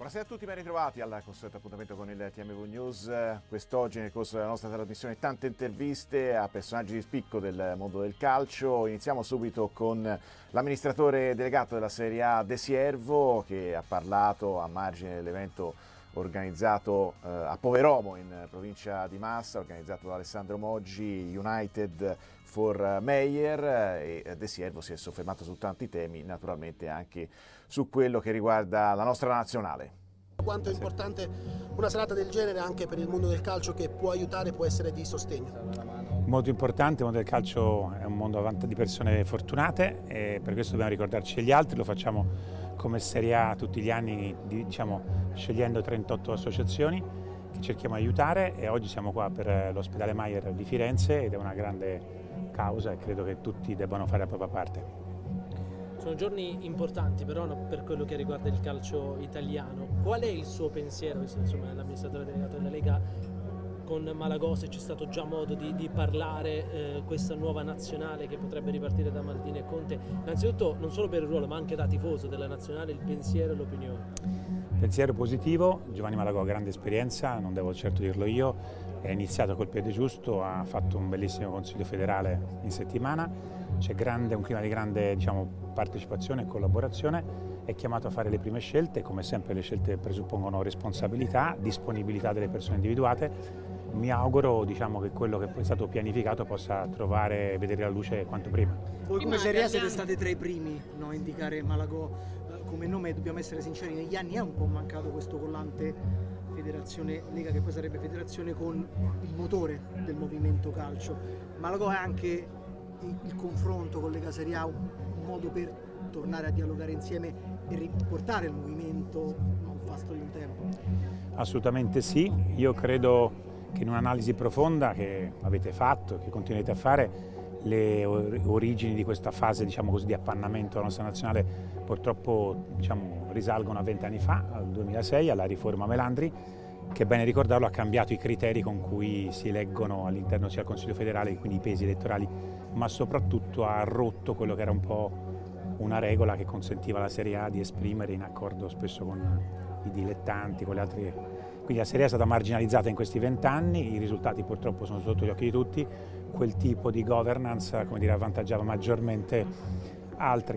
Buonasera a tutti, ben ritrovati al consueto appuntamento con il TMV News. Quest'oggi nel corso della nostra trasmissione tante interviste a personaggi di spicco del mondo del calcio. Iniziamo subito con l'amministratore delegato della Serie A De Siervo, che ha parlato a margine dell'evento organizzato a Poveromo in provincia di Massa, organizzato da Alessandro Moggi, United for Mayor, e De Siervo si è soffermato su tanti temi, naturalmente anche su quello che riguarda la nostra nazionale. Quanto è importante una serata del genere anche per il mondo del calcio, che può aiutare, può essere di sostegno? Molto importante, il mondo del calcio è un mondo di persone fortunate e per questo dobbiamo ricordarci degli altri. Lo facciamo come Serie A tutti gli anni, scegliendo 38 associazioni che cerchiamo di aiutare, e oggi siamo qua per l'ospedale Mayer di Firenze ed è una grande causa e credo che tutti debbano fare la propria parte. Sono giorni importanti però per quello che riguarda il calcio italiano. Qual è il suo pensiero, insomma, l'amministratore delegato della Lega, con Malagò, se c'è stato già modo di parlare questa nuova nazionale che potrebbe ripartire da Maldini e Conte? Innanzitutto non solo per il ruolo ma anche da tifoso della nazionale, il pensiero e l'opinione. Pensiero positivo, Giovanni Malagò ha grande esperienza, non devo certo dirlo io, è iniziato col piede giusto, ha fatto un bellissimo consiglio federale in settimana, c'è un clima di grande partecipazione e collaborazione, è chiamato a fare le prime scelte, come sempre le scelte presuppongono responsabilità, disponibilità delle persone individuate. Mi auguro che quello che è stato pianificato possa vedere la luce quanto prima. Voi come Serie A siete stati tra i primi a indicare Malagò come nome, dobbiamo essere sinceri, negli anni è un po' mancato questo collante Federazione Lega, che poi sarebbe federazione con il motore del movimento calcio. Malagò è anche il confronto con Lega Serie A un modo per tornare a dialogare insieme e riportare il movimento a un passo di un tempo? Assolutamente sì, io credo che in un'analisi profonda che avete fatto, che continuate a fare, le origini di questa fase di appannamento della nostra nazionale purtroppo risalgono a 20 anni fa, al 2006, alla riforma Melandri, che è bene ricordarlo ha cambiato i criteri con cui si eleggono all'interno sia il Consiglio federale, quindi i pesi elettorali, ma soprattutto ha rotto quello che era un po' una regola che consentiva alla Serie A di esprimere in accordo spesso con i dilettanti, con le altre. Quindi la Serie A è stata marginalizzata in questi 20 anni, i risultati purtroppo sono sotto gli occhi di tutti, quel tipo di governance avvantaggiava maggiormente altri.